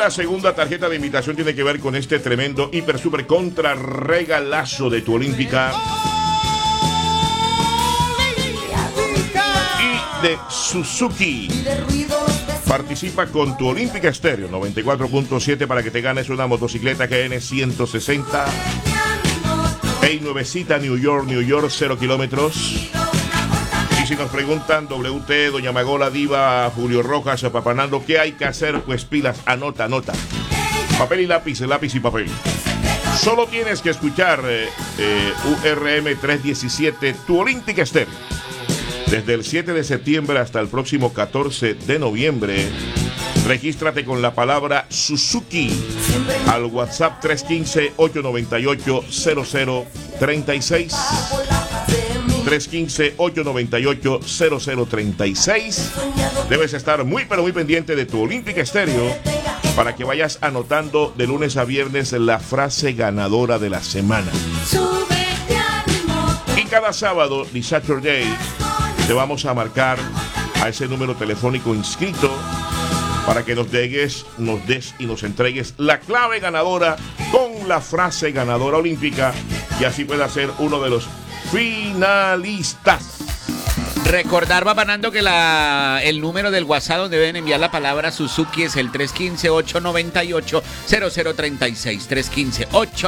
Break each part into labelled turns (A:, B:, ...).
A: la segunda tarjeta de invitación tiene que ver con este tremendo hiper super contra regalazo de tu Olímpica y de Suzuki. Participa con tu Olímpica Estéreo 94.7 para que te ganes una motocicleta GN 160 en nuevecita New York, 0 kilómetros. Y si nos preguntan, WT, Doña Magola, Diva, Julio Rojas, Papanando, ¿qué hay que hacer? Pues pilas, anota. Papel y lápiz y papel. Solo tienes que escuchar URM 317, tu Olímpica Estéreo. Desde el 7 de septiembre hasta el próximo 14 de noviembre, regístrate con la palabra Suzuki al WhatsApp 315-898-0036. 315-898-0036. Debes estar muy pero muy pendiente de tu Olímpica Estéreo para que vayas anotando de lunes a viernes la frase ganadora de la semana. Y cada sábado, The Saturday, te vamos a marcar a ese número telefónico inscrito para que nos des y nos entregues la clave ganadora con la frase ganadora olímpica y así puedas ser uno de los finalistas.
B: Recordar, Papanando, que el número del WhatsApp donde deben enviar la palabra Suzuki es el 315-898-0036.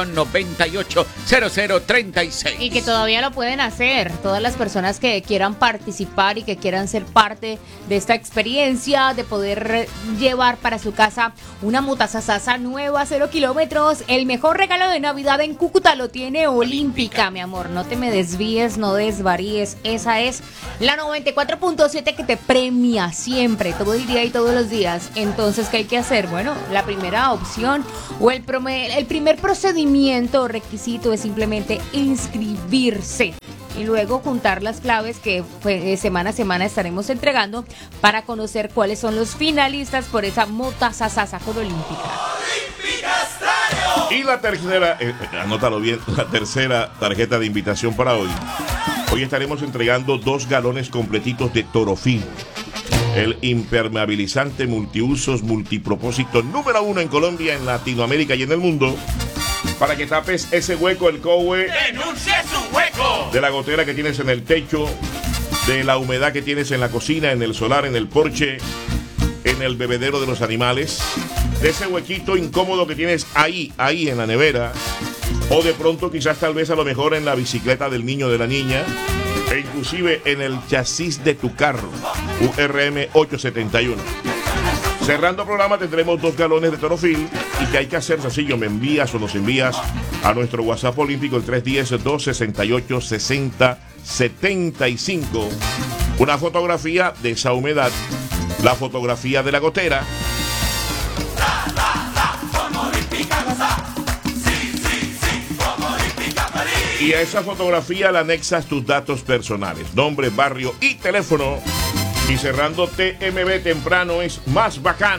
B: 315-898-0036.
C: Y que todavía lo pueden hacer. Todas las personas que quieran participar y que quieran ser parte de esta experiencia, de poder llevar para su casa una motasasasa nueva, 0 kilómetros. El mejor regalo de Navidad en Cúcuta lo tiene Olímpica, mi amor. No te me desvíes, no desvaríes. Esa es la 94.7 que te premia siempre, todo el día y todos los días. Entonces, ¿qué hay que hacer? Bueno, la primera opción o el primer procedimiento o requisito es simplemente inscribirse y luego juntar las claves que semana a semana estaremos entregando para conocer cuáles son los finalistas por esa motasasasa con Olímpica.
A: Y la tercera, anótalo bien, la tercera tarjeta de invitación para hoy. Hoy estaremos entregando 2 galones completitos de Torofil, el impermeabilizante multiusos, multipropósito número 1 en Colombia, en Latinoamérica y en el mundo, para que tapes ese hueco, el cowe.
D: ¡Denuncie su hueco!
A: De la gotera que tienes en el techo, de la humedad que tienes en la cocina, en el solar, en el porche, en el bebedero de los animales, de ese huequito incómodo que tienes ahí en la nevera, o de pronto quizás tal vez a lo mejor en la bicicleta del niño o de la niña, e inclusive en el chasis de tu carro, URM 871. Cerrando programa tendremos 2 galones de Torofil. ¿Y qué hay que hacer? Sencillo, me envías o nos envías a nuestro WhatsApp olímpico el 310-268-6075 una fotografía de esa humedad, la fotografía de la gotera. Y a esa fotografía le anexas tus datos personales, nombre, barrio y teléfono. Y cerrando, TMB temprano es más bacano.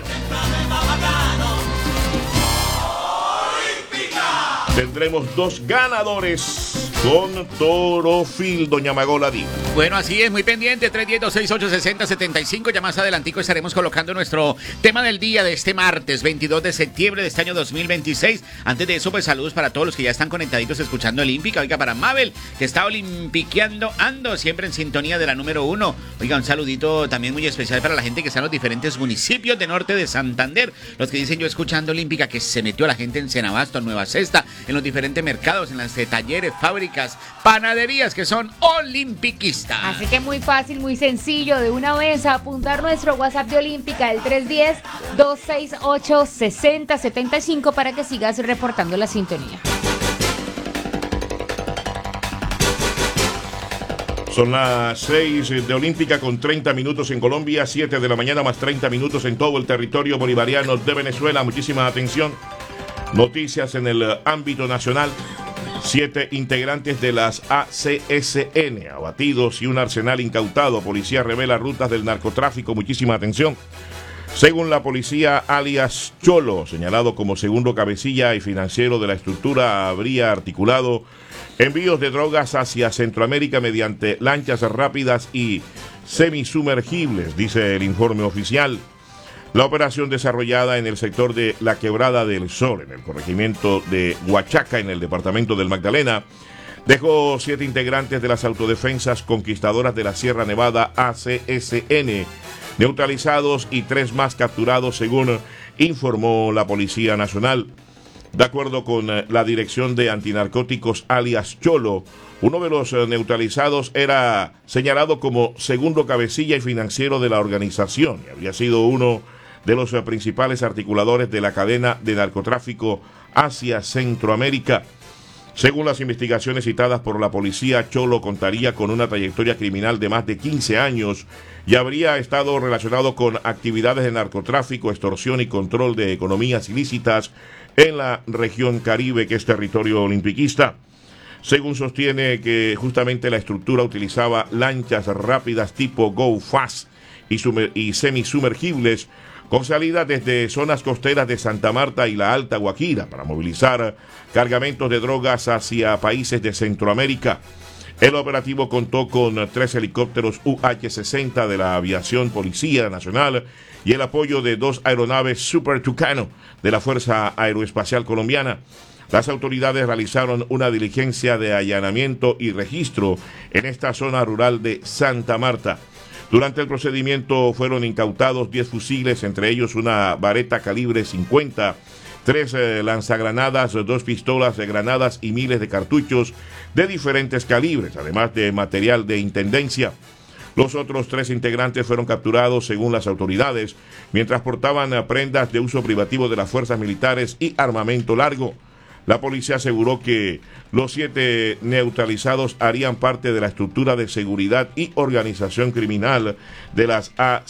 A: Tendremos 2 ganadores con Torofil, Doña Magola Diva.
B: Bueno, así es, muy pendiente, 310-268-6075. Ya más adelantico estaremos colocando nuestro tema del día de este martes, 22 de septiembre de este año 2026. Antes de eso, pues saludos para todos los que ya están conectaditos escuchando Olímpica. Oiga, para Mabel, que está olimpiqueando, ando siempre en sintonía de la número 1. Oiga, un saludito también muy especial para la gente que está en los diferentes municipios de norte de Santander. Los que dicen yo escuchando Olímpica, que se metió la gente en Cenabasto, en Nueva Cesta, en los diferentes mercados, en las talleres, fábricas, panaderías que son olimpiquistas.
C: Así que muy fácil, muy sencillo, de una vez a apuntar nuestro WhatsApp de Olímpica, el 310-268-6075 para que sigas reportando la sintonía.
A: Son las 6 de Olímpica con 30 minutos en Colombia, 7 de la mañana más 30 minutos en todo el territorio bolivariano de Venezuela. Muchísima atención. Noticias en el ámbito nacional. 7 integrantes de las ACSN abatidos y un arsenal incautado. Policía revela rutas del narcotráfico. Muchísima atención. Según la policía, alias Cholo, señalado como segundo cabecilla y financiero de la estructura, habría articulado envíos de drogas hacia Centroamérica mediante lanchas rápidas y semisumergibles, dice el informe oficial. La operación desarrollada en el sector de la Quebrada del Sol, en el corregimiento de Huachaca, en el departamento del Magdalena, dejó 7 integrantes de las autodefensas conquistadoras de la Sierra Nevada ACSN neutralizados y 3 más capturados, según informó la Policía Nacional. De acuerdo con la Dirección de Antinarcóticos alias Cholo, uno de los neutralizados era señalado como segundo cabecilla y financiero de la organización y había sido uno de los principales articuladores de la cadena de narcotráfico hacia Centroamérica. Según las investigaciones citadas por la policía, Cholo contaría con una trayectoria criminal de más de 15 años y habría estado relacionado con actividades de narcotráfico, extorsión y control de economías ilícitas en la región Caribe, que es territorio olimpiquista. Según sostiene que justamente la estructura utilizaba lanchas rápidas tipo Go Fast y semisumergibles con salida desde zonas costeras de Santa Marta y la Alta Guajira para movilizar cargamentos de drogas hacia países de Centroamérica. El operativo contó con 3 helicópteros UH-60 de la Aviación Policía Nacional y el apoyo de 2 aeronaves Super Tucano de la Fuerza Aeroespacial Colombiana. Las autoridades realizaron una diligencia de allanamiento y registro en esta zona rural de Santa Marta. Durante el procedimiento fueron incautados 10 fusiles, entre ellos una Beretta calibre 50, 3 lanzagranadas, 2 pistolas de granadas y miles de cartuchos de diferentes calibres, además de material de intendencia. Los otros 3 integrantes fueron capturados según las autoridades, mientras portaban prendas de uso privativo de las fuerzas militares y armamento largo. La policía aseguró que los 7 neutralizados harían parte de la estructura de seguridad y organización criminal de las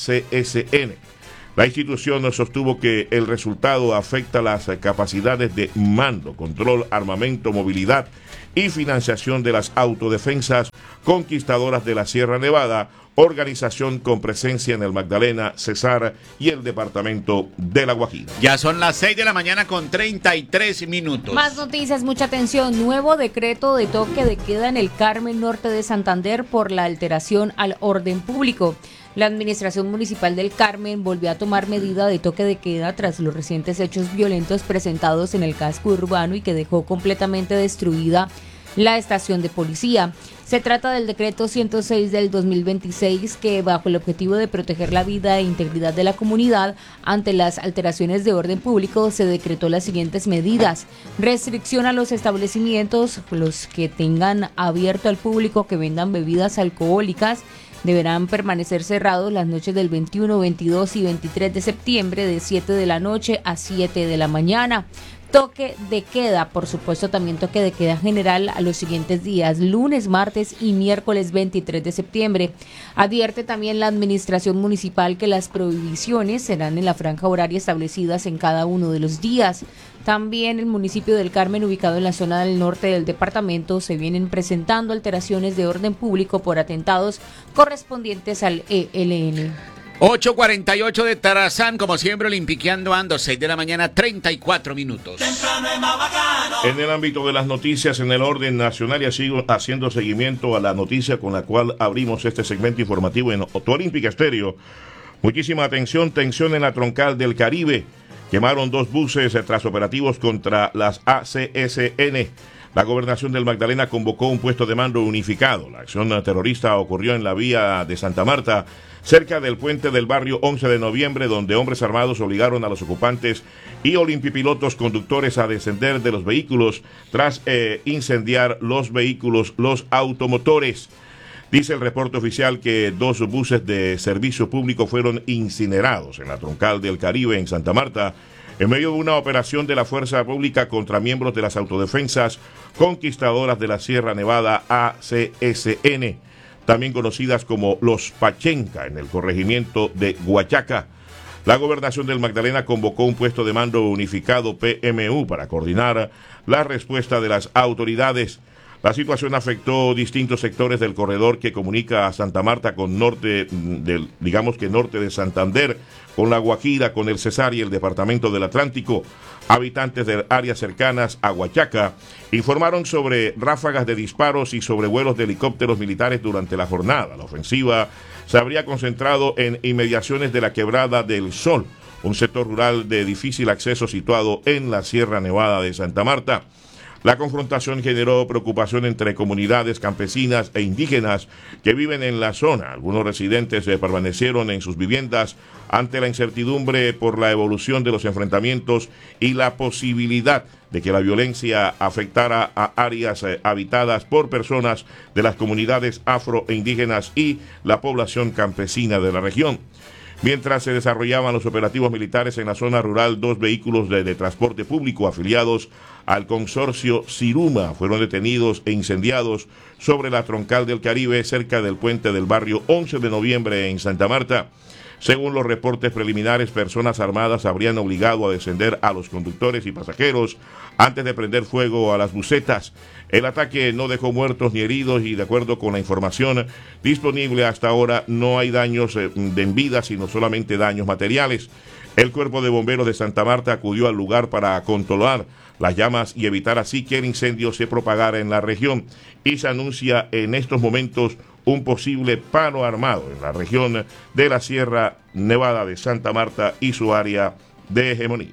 A: ACSN. La institución sostuvo que el resultado afecta las capacidades de mando, control, armamento, movilidad y financiación de las autodefensas conquistadoras de la Sierra Nevada, organización con presencia en el Magdalena, Cesar y el departamento de La Guajira.
B: Ya son las 6 de la mañana con 33 minutos.
C: Más noticias, mucha atención. Nuevo decreto de toque de queda en el Carmen Norte de Santander por la alteración al orden público. La Administración Municipal del Carmen volvió a tomar medida de toque de queda tras los recientes hechos violentos presentados en el casco urbano y que dejó completamente destruida la estación de policía. Se trata del decreto 106 del 2026 que, bajo el objetivo de proteger la vida e integridad de la comunidad ante las alteraciones de orden público, se decretó las siguientes medidas: restricción a los establecimientos, los que tengan abierto al público que vendan bebidas alcohólicas deberán permanecer cerrados las noches del 21, 22 y 23 de septiembre de 7 de la noche a 7 de la mañana. Toque de queda, por supuesto, también toque de queda general a los siguientes días, lunes, martes y miércoles 23 de septiembre. Advierte también la Administración Municipal que las prohibiciones serán en la franja horaria establecidas en cada uno de los días. También el municipio del Carmen, ubicado en la zona del norte del departamento, se vienen presentando alteraciones de orden público por atentados correspondientes al ELN.
B: 8:48 de Tarazán, como siempre, olimpiqueando ando, 6 de la mañana, 34 minutos.
A: En el ámbito de las noticias, en el orden nacional, y sigo haciendo seguimiento a la noticia con la cual abrimos este segmento informativo en Tu Olímpica Estéreo. Muchísima atención, tensión en la troncal del Caribe. Quemaron 2 buses tras operativos contra las ACSN. La Gobernación del Magdalena convocó un puesto de mando unificado. La acción terrorista ocurrió en la vía de Santa Marta, cerca del puente del barrio 11 de noviembre, donde hombres armados obligaron a los ocupantes y olimpipilotos conductores a descender de los vehículos tras incendiar los vehículos, los automotores. Dice el reporte oficial que 2 buses de servicio público fueron incinerados en la troncal del Caribe en Santa Marta, en medio de una operación de la Fuerza Pública contra miembros de las autodefensas conquistadoras de la Sierra Nevada ACSN, también conocidas como los Pachenca, en el corregimiento de Huachaca. La Gobernación del Magdalena convocó un puesto de mando unificado PMU para coordinar la respuesta de las autoridades. La situación afectó distintos sectores del corredor que comunica a Santa Marta con norte norte de Santander, con La Guajira, con el Cesar y el departamento del Atlántico. Habitantes de áreas cercanas a Huachaca informaron sobre ráfagas de disparos y sobre vuelos de helicópteros militares durante la jornada. La ofensiva se habría concentrado en inmediaciones de la Quebrada del Sol, un sector rural de difícil acceso situado en la Sierra Nevada de Santa Marta. La confrontación generó preocupación entre comunidades campesinas e indígenas que viven en la zona. Algunos residentes permanecieron en sus viviendas ante la incertidumbre por la evolución de los enfrentamientos y la posibilidad de que la violencia afectara a áreas habitadas por personas de las comunidades afro e indígenas y la población campesina de la región. Mientras se desarrollaban los operativos militares en la zona rural, 2 vehículos de transporte público afiliados al consorcio Siruma fueron detenidos e incendiados sobre la troncal del Caribe, cerca del puente del barrio 11 de noviembre en Santa Marta. Según los reportes preliminares, personas armadas habrían obligado a descender a los conductores y pasajeros antes de prender fuego a las busetas. El ataque no dejó muertos ni heridos y, de acuerdo con la información disponible hasta ahora, no hay daños en vida, sino solamente daños materiales. El Cuerpo de Bomberos de Santa Marta acudió al lugar para controlar las llamas y evitar así que el incendio se propagara en la región. Y se anuncia en estos momentos un posible paro armado en la región de la Sierra Nevada de Santa Marta y su área de hegemonía.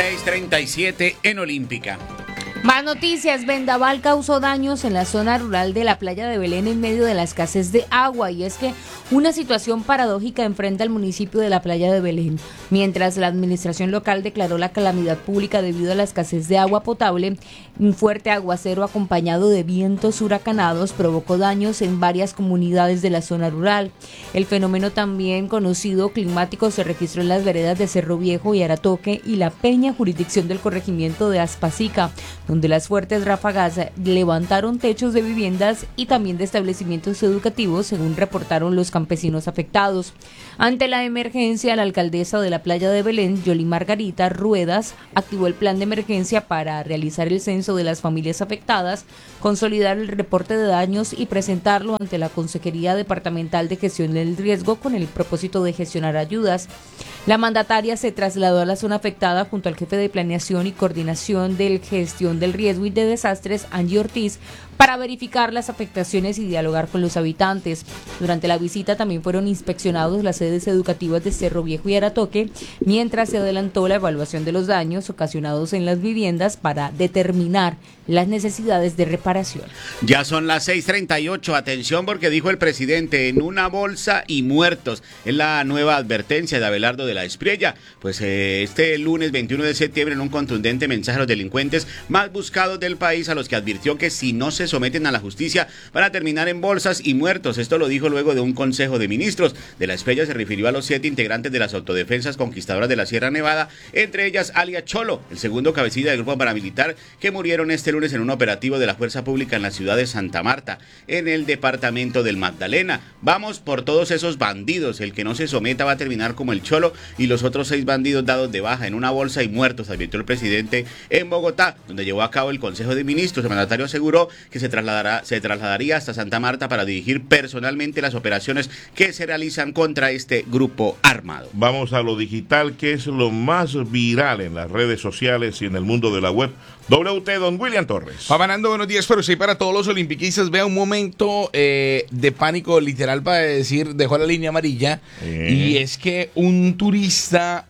B: 6:37 en Olímpica.
C: Más noticias. Vendaval causó daños en la zona rural de la playa de Belén en medio de la escasez de agua, y es que una situación paradójica enfrenta al municipio de la playa de Belén. Mientras la administración local declaró la calamidad pública debido a la escasez de agua potable, un fuerte aguacero acompañado de vientos huracanados provocó daños en varias comunidades de la zona rural. El fenómeno, también conocido climático, se registró en las veredas de Cerro Viejo y Aratoque y La Peña, jurisdicción del corregimiento de Aspacica, donde las fuertes ráfagas levantaron techos de viviendas y también de establecimientos educativos, según reportaron los campesinos afectados. Ante la emergencia, la alcaldesa de la playa de Belén, Yoli Margarita Ruedas, activó el plan de emergencia para realizar el censo de las familias afectadas, consolidar el reporte de daños y presentarlo ante la Consejería Departamental de Gestión del Riesgo con el propósito de gestionar ayudas. La mandataria se trasladó a la zona afectada junto al jefe de Planeación y Coordinación de Gestión del Riesgo y de Desastres, Angie Ortiz, para verificar las afectaciones y dialogar con los habitantes. Durante la visita también fueron inspeccionados las sedes educativas de Cerro Viejo y Aratoque, mientras se adelantó la evaluación de los daños ocasionados en las viviendas para determinar las necesidades de reparación.
B: Ya son las 6:38, atención porque dijo el presidente: en una bolsa y muertos. Es la nueva advertencia de Abelardo de la Espriella. Pues este lunes 21 de septiembre, en un contundente mensaje a los delincuentes más buscados del país, a los que advirtió que si no se someten a la justicia van a terminar en bolsas y muertos. Esto lo dijo luego de un consejo de ministros. De la Espriella se refirió a los 7 integrantes de las autodefensas conquistadoras de la Sierra Nevada, entre ellas alias Cholo, el segundo cabecilla del grupo paramilitar, que murieron este lunes en un operativo de la Fuerza Pública en la ciudad de Santa Marta, en el departamento del Magdalena. Vamos por todos esos bandidos. El que no se someta va a terminar como el Cholo y los otros 6 bandidos dados de baja en una bolsa y muertos, advirtió el presidente en Bogotá, donde llevó a cabo el Consejo de Ministros. El mandatario aseguró que se trasladaría hasta Santa Marta para dirigir personalmente las operaciones que se realizan contra este grupo armado.
A: Vamos a lo digital, que es lo más viral en las redes sociales y en el mundo de la web. WT, don William Torres.
E: Pavanando, buenos días, pero sí para todos los olimpiquistas. Vea un momento de pánico literal para decir, dejó la línea amarilla, y es que un turista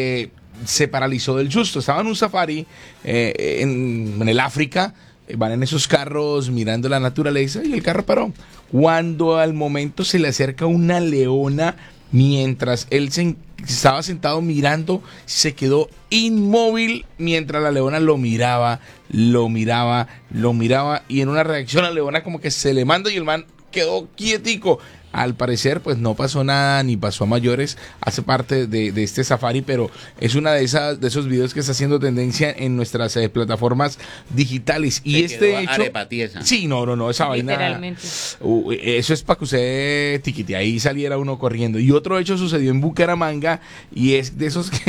E: se paralizó del susto. Estaba en un safari en el África. Van en esos carros mirando la naturaleza y el carro paró. Cuando al momento se le acerca una leona, mientras él estaba sentado mirando, se quedó inmóvil mientras la leona lo miraba, y en una reacción la leona como que se le manda y el man quedó quietico. Al parecer, pues no pasó nada, ni pasó a mayores. Hace parte de este safari, pero es una de esos videos que está haciendo tendencia en nuestras plataformas digitales. Y este hecho, sí, no, esa vaina. Eso es para que usted tiquite ahí saliera uno corriendo. Y otro hecho sucedió en Bucaramanga, y es de esos que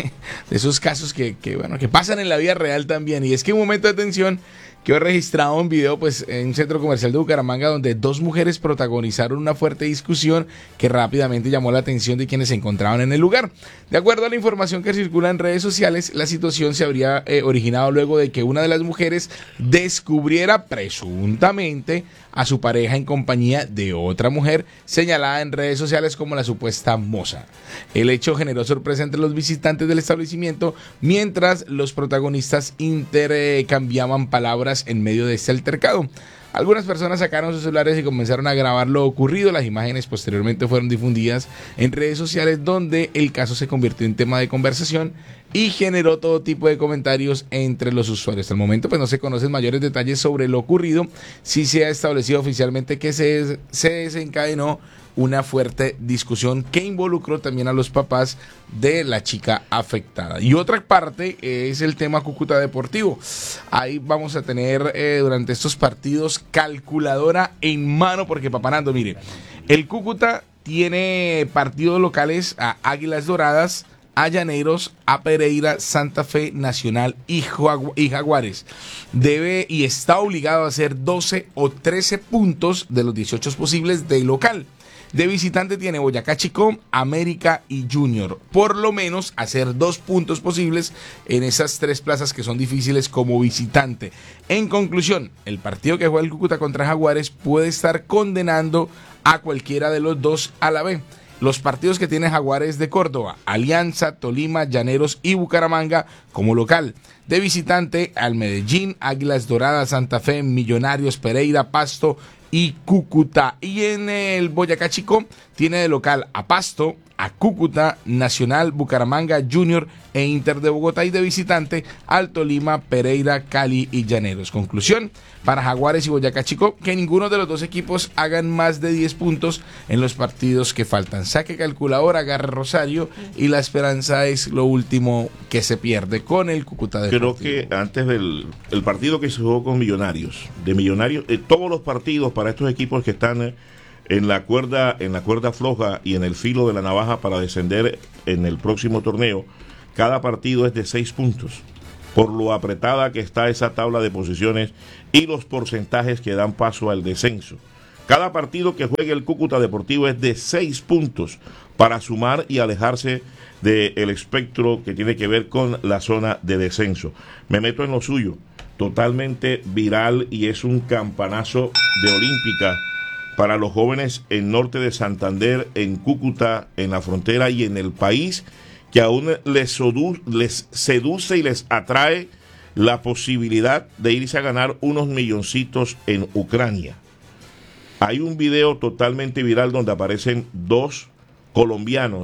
E: esos casos que pasan en la vida real también. Y es que un momento de atención quedó registrado un video pues en un centro comercial de Bucaramanga donde dos mujeres protagonizaron una fuerte discusión que rápidamente llamó la atención de quienes se encontraban en el lugar. De acuerdo a la información que circula en redes sociales, la situación se habría originado luego de que una de las mujeres descubriera presuntamente a su pareja en compañía de otra mujer señalada en redes sociales como la supuesta moza. El hecho generó sorpresa entre los visitantes del establecimiento mientras los protagonistas intercambiaban palabras en medio de este altercado. Algunas personas sacaron sus celulares y comenzaron a grabar lo ocurrido. Las imágenes posteriormente fueron difundidas en redes sociales donde el caso se convirtió en tema de conversación y generó todo tipo de comentarios entre los usuarios. Hasta el momento pues no se conocen mayores detalles sobre lo ocurrido. Sí se ha establecido oficialmente que se desencadenó una fuerte discusión que involucró también a los papás de la chica afectada. Y otra parte es el tema Cúcuta Deportivo. Ahí vamos a tener durante estos partidos calculadora en mano porque Papá Nando, mire, el Cúcuta tiene partidos locales a Águilas Doradas, a Llaneros, a Pereira, Santa Fe, Nacional y Jaguares. Debe y está obligado a hacer 12 o 13 puntos de los 18 posibles de local. De visitante tiene Boyacá Chicó, América y Junior. Por lo menos hacer 2 puntos posibles en esas 3 plazas que son difíciles como visitante. En conclusión, el partido que juega el Cúcuta contra Jaguares puede estar condenando a cualquiera de los dos a la vez. Los partidos que tiene Jaguares de Córdoba, Alianza, Tolima, Llaneros y Bucaramanga como local. De visitante al Medellín, Águilas Doradas, Santa Fe, Millonarios, Pereira, Pasto y Cúcuta. Y en el Boyacá Chicó tiene de local a Pasto, a Cúcuta, Nacional, Bucaramanga, Junior e Inter de Bogotá y de visitante al Tolima, Pereira, Cali y Llaneros. Conclusión, para Jaguares y Boyacá Chicó, que ninguno de los dos equipos hagan más de 10 puntos en los partidos que faltan. Saque calculador, agarre Rosario y la esperanza es lo último que se pierde con el Cúcuta Deportivo.
A: Creo que antes del el partido que se jugó con Millonarios, todos los partidos para estos equipos que están en la cuerda floja y en el filo de la navaja para descender en el próximo torneo, cada partido es de 6 puntos, por lo apretada que está esa tabla de posiciones y los porcentajes que dan paso al descenso. Cada partido que juegue el Cúcuta Deportivo es de 6 puntos para sumar y alejarse del espectro que tiene que ver con la zona de descenso. Me meto en lo suyo, totalmente viral, y es un campanazo de Olímpica para los jóvenes en norte de Santander, en Cúcuta, en la frontera y en el país, que aún les seduce y les atrae la posibilidad de irse a ganar unos milloncitos en Ucrania. Hay un video totalmente viral donde aparecen 2 colombianos,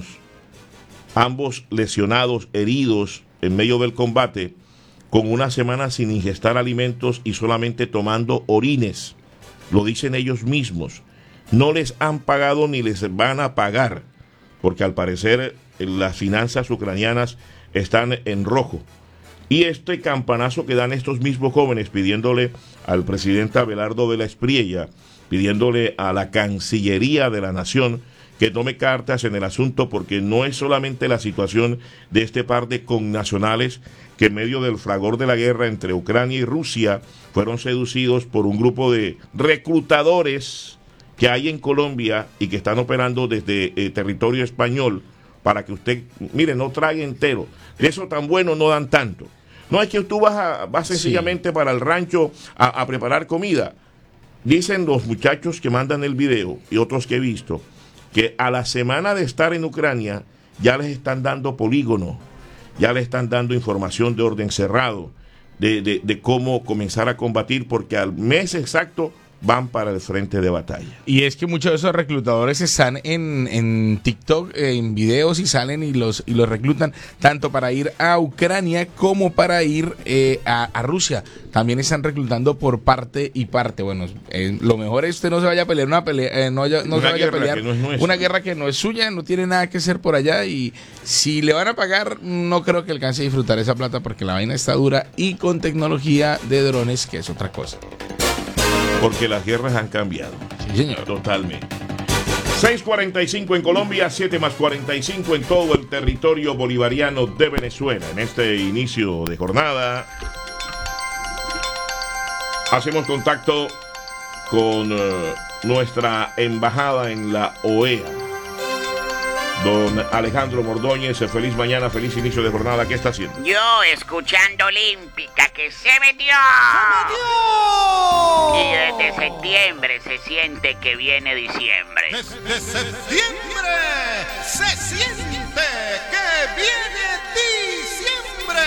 A: ambos lesionados, heridos en medio del combate, con una semana sin ingestar alimentos y solamente tomando orines. Lo dicen ellos mismos. No les han pagado ni les van a pagar, porque al parecer las finanzas ucranianas están en rojo. Y este campanazo que dan estos mismos jóvenes pidiéndole al presidente Abelardo de la Espriella, pidiéndole a la Cancillería de la Nación que tome cartas en el asunto, porque no es solamente la situación de este par de connacionales que en medio del fragor de la guerra entre Ucrania y Rusia fueron seducidos por un grupo de reclutadores que hay en Colombia y que están operando desde territorio español para que usted, mire, no trague entero. Eso tan bueno no dan tanto. No es que tú vas sencillamente para el rancho a preparar comida. Dicen los muchachos que mandan el video y otros que he visto que a la semana de estar en Ucrania ya les están dando polígono, ya les están dando información de orden cerrado, de cómo comenzar a combatir, porque al mes exacto van para el frente de batalla. Y es que muchos de esos reclutadores están en TikTok, en videos, y salen y los reclutan tanto para ir a Ucrania como para ir a Rusia. También están reclutando por parte y parte. Bueno, lo mejor es que usted no se vaya a pelear una guerra que no es suya, no tiene nada que hacer por allá, y si le van a pagar, no creo que alcance a disfrutar esa plata, porque la vaina está dura y con tecnología de drones, que es otra cosa. Porque las guerras han cambiado. Sí, señor. Totalmente. 6:45 en Colombia, 7 más 45 en todo el territorio bolivariano de Venezuela. En este inicio de jornada, hacemos contacto con nuestra embajada en la OEA. Don Alejandro Mordóñez, feliz mañana, feliz inicio de jornada. ¿Qué está haciendo?
F: Yo escuchando Olímpica que se metió. Y desde septiembre se siente que viene diciembre.
G: Desde septiembre se siente que viene diciembre.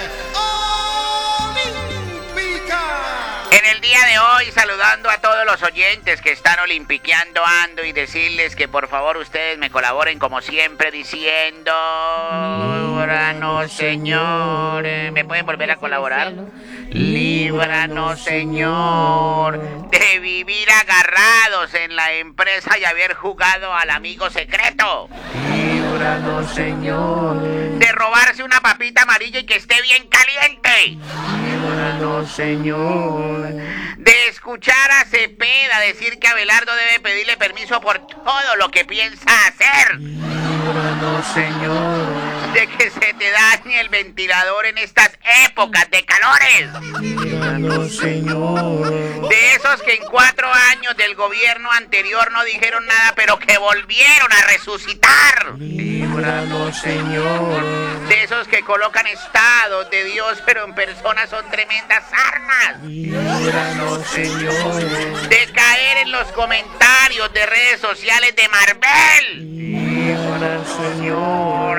G: Olímpica.
F: En el día de hoy, saludando a todos los oyentes que están olimpiqueando ando y decirles que por favor ustedes me colaboren como siempre diciendo: líbranos, Señor. ¿Me pueden volver a colaborar? Líbranos, Señor, de vivir agarrados en la empresa y haber jugado al amigo secreto. Líbranos, Señor, de robarse una papita amarilla y que esté bien caliente. Líbranos, Señor, de escuchar a Cepeda decir que Abelardo debe pedirle permiso por todo lo que piensa hacer. Líbranos, Señor, de que se te dañe el ventilador en estas épocas de calores. Líbranos, Señor, de esos que en 4 años del gobierno anterior no dijeron nada, pero que volvieron a resucitar. Líbranos, Señor, de esos que colocan estados de Dios, pero en persona son tremendas armas. Líbranos, Señor, de caer en los comentarios de redes sociales de Marvel. Líbranos, Señor,